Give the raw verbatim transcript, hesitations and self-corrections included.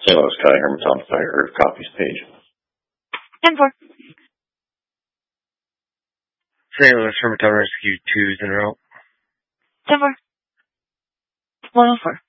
Saint Louis County Hermiton Fire copies page. ten four. Saint Louis Hermiton Rescue two is en route. ten four. one oh four.